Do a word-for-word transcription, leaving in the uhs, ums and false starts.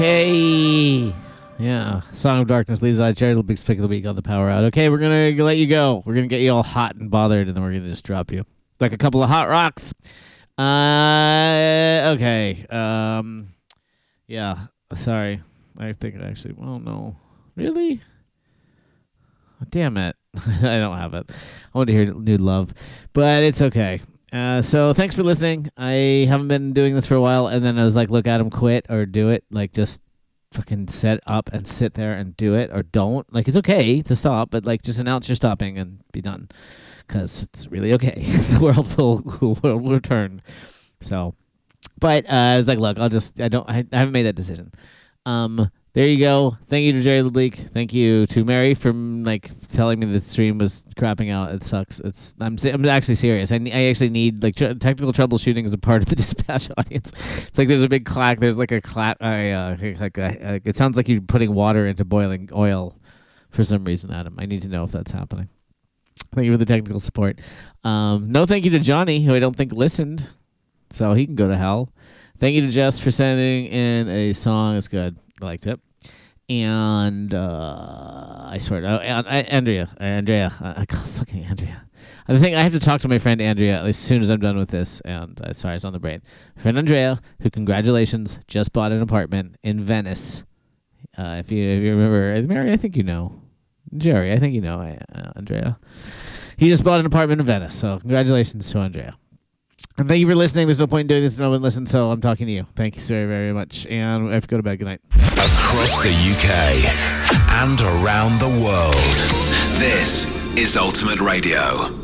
Hey, yeah, Song of Darkness leaves out Jared Big's pick of the week on the Power Out. Okay, we're gonna let you go. We're gonna get you all hot and bothered, and then we're gonna just drop you like a couple of hot rocks. Uh, okay. Um, yeah. Sorry. I think it actually. Oh no, really? Damn it! I don't have it. I want to hear New Love, but it's okay. Uh, so thanks for listening. I haven't been doing this for a while, and then I was like, look, Adam, quit or do it. Like, just fucking set up and sit there and do it, or don't. Like, it's okay to stop, but like, just announce you're stopping and be done, because it's really okay. The world will, the world will return. So, but uh, I was like, look, I'll just, I don't, I, I haven't made that decision. Um. There you go. Thank you to Jerry LeBleak. Thank you to Mary for like telling me the stream was crapping out. It sucks. It's I'm I'm actually serious. I, I actually need like tr- technical troubleshooting as a part of the dispatch audience. It's like there's a big clack. There's like a clap. I uh, like a, uh, it sounds like you're putting water into boiling oil for some reason, Adam. I need to know if that's happening. Thank you for the technical support. Um, no, thank you to Johnny, who I don't think listened, so he can go to hell. Thank you to Jess for sending in a song. It's good. I liked it. And uh, I swear, oh, uh, Andrea, Andrea, uh, fucking Andrea. I think I have to talk to my friend Andrea as soon as I'm done with this. And uh, sorry, it's on the brain. My friend Andrea, who congratulations, just bought an apartment in Venice. Uh, if you if you remember, Mary, I think you know. Jerry, I think you know uh, Andrea. He just bought an apartment in Venice. So congratulations to Andrea. And thank you for listening. There's no point in doing this if no one listens, so I'm talking to you. Thank you very, very much. And I have to go to bed. Good night. Across the U K and around the world, this is Ultimate Radio.